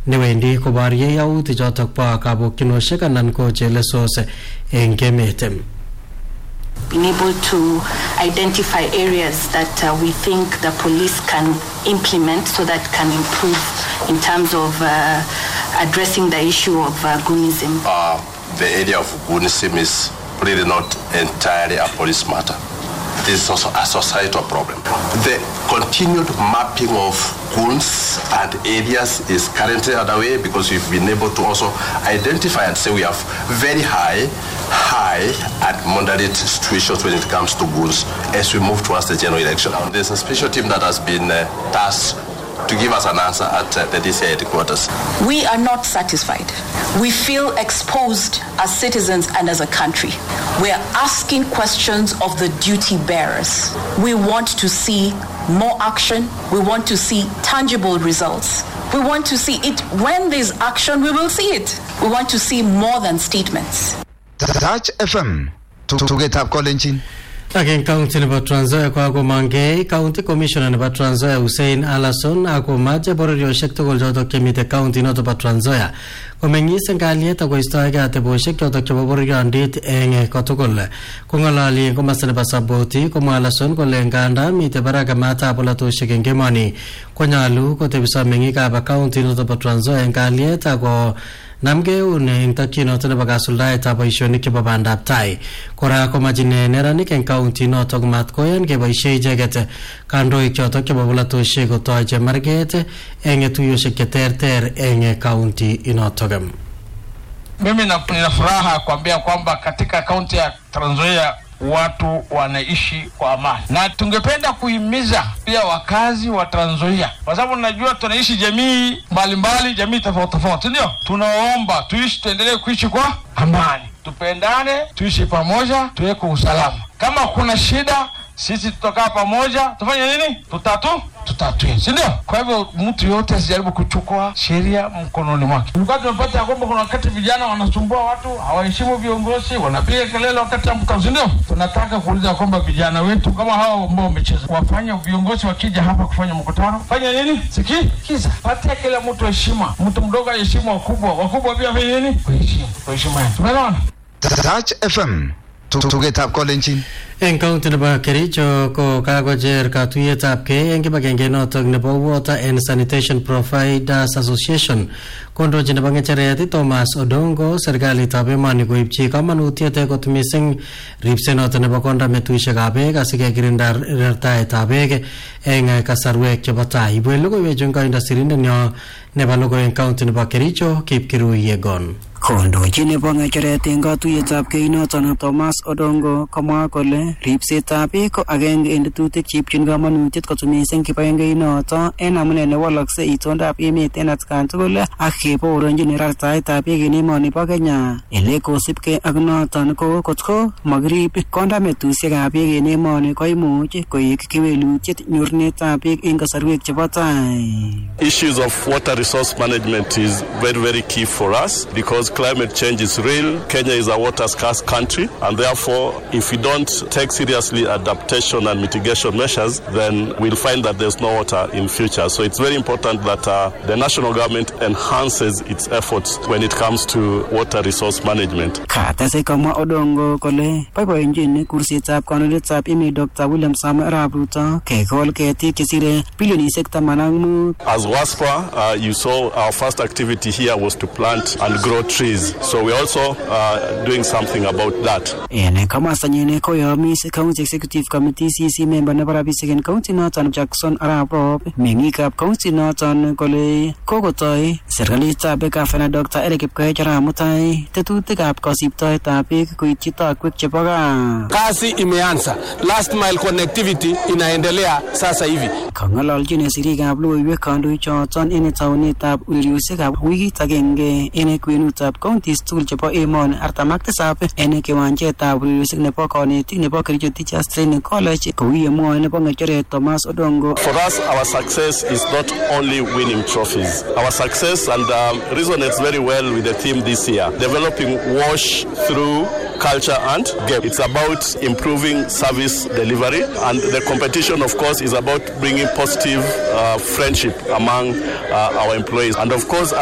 newendi kobarye yautik chotok bo kabokyinoshek anan ko chelesos eng emet. Being able to identify areas that we think the police can implement so that can improve in terms of addressing the issue of goonism. The area of goonism is really not entirely a police matter. This is also a societal problem. The continued mapping of goons and areas is currently underway because we've been able to also identify and say we have very high and moderate situations when it comes to goons as we move towards the general election. There's a special team that has been tasked to give us an answer at the DCI headquarters. We are not satisfied. We feel exposed as citizens and as a country. We are asking questions of the duty bearers. We want to see more action. We want to see tangible results. We want to see it. When there's action, we will see it. We want to see more than statements. Touch FM to get up calling. Again, County nebo Trans Nzoia kwa Mange, County Commissioner nebo Trans Nzoia Hussein Alason ako mache bororioshek tugul chotok chemite county noto bo Trans Nzoia. Komengis ngaliet ako istoege ateboshek chotok chebo bororiondit eng kotugul. Kongolali eng komasta nebo Saboti, komwa Alason kole nganda mite baraka mata bolatoshek eng emoni. Konyalu kotebisa mengikab county noto bo Trans Nzoia eng ngaliet ako namgeun eng takyinoto nebo kasuldaetab boisionik chebo bandab tai. Kora komachine neranik eng county notok matkoyan keboisie icheket kandoik chotok chebo bolatoshek kotoi chemarget eng tuyoshek cheterter eng county inotok. Mimi nina furaha kuambia kwamba katika kaunti ya Trans Nzoia watu wanaishi kwa amani, na tungependa kuhimiza pia wakazi wa Trans Nzoia, kwa sababu najua tunaishi jamii mbalimbali, jamii tofauti, ndio tunaomba tuendelee kuishi kwa amani, tupendane, tuishi pamoja, tuweke usalama. Kama kuna shida, sisi tutakaa pamoja, tufanye nini? Tutatue, si ndio? Kwa hivyo mtu yote asijaribu kuchukua sheria mkononi mwake. Tulikuwa tunapata kwamba kuna wakati vijana wanasumbua watu, hawaheshimu viongozi, wanapiga kelele wakati wa mkutano, si ndio? Tunataka kuuliza kwamba vijana wetu kama hao ambao wamecheza, wafanye viongozi wakija hapa kufanya mkutano, fanya nini? Sikiza. Patia kila mtu heshima. Mtu mdogo heshima wakubwa pia fanya nini? Heshima. Tumeelewana? Touch FM to get up calling. Eng county nebo Kericho ko kagojer katuyetab ke eng kibagenge notok nebo Water and Sanitation Providers Association. Kondochin nebo ngecheret Thomas Odongo serikalitab emoni koibchi kamanutiet kot mising ripset notok nebo kondametusiekab beek asikekirinda rertaetab beek eng kasarwek chebo tai. Ibwe logoiwechu eng kaindasirindenyo nebo logoiwek eng county nebo Kericho Kipkirui Yegon. Kondochin nebo ngecheret eng katuyetab ke notok Thomas Odongo komwa kole ripsetab beek ko agenge eng tetutik cheipchin kamanutiet kot mising kibagenge noto en amune newalakse itondab emet en atkan tugul ak keboronjin rartaetab beek en emoni bo Kenya. Ele kosipke ak noton ko kotko makirib kondametusiekab beek en emoni koimuch koek kewelutiet nyorunetab beek en kasarwek chebo tai. Issues of water resource management is very, very key for us because climate change is real. Kenya is a water scarce country, and therefore if we don't take seriously adaptation and mitigation measures, then we'll find that there's no water in future. So it's very important that the national government enhances its efforts when it comes to water resource management. Katase kama Odongo kole boiboenjin kursitab kandoindetab emet Dr. William Samoei Arap Ruto kekol ketik chesire bilionisiek 15. As WASPA, you saw our first activity here was to plant and grow trees. So we're also doing something about that. Ene kama sanyene koyomis County Executive Committee CC member nebo rabisiek en county noton Jackson Arap Rob mengikab county noton kole kokotoi serikalitab Gavana Dr. Eric Kipkoech Mutai tetutikab kosiptoetab beek koityi takwek chebo gaa. Kazi imeanza. Last mile connectivity inaendelea sasa hivi. Kong'ololjin sirikab logoiwek kandoichoton en taunetab ureriosiekab wikit agenge en kwenutab counties tugul chebo emoni 47 en kiwanjetab ureriosiek nebo konetik nebo Kericho Teachers Training College kowiye mwoe nebo ngecheret Thomas Odongo. For us, our success is not only winning trophies. Our success and resonates very well with the theme this year, developing WASH through culture and game. It's about improving service delivery, and the competition, of course, is about bringing positive friendship among our employees. And of course,